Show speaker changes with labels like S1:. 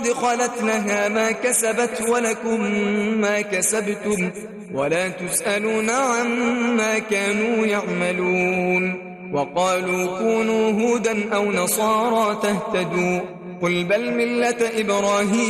S1: خلت لها ما كسبت ولكم ما كسبتم ولا تسألون عما كانوا يعملون. وقالوا كونوا هودا أو نصارى تهتدوا قل بل ملة إبراهيم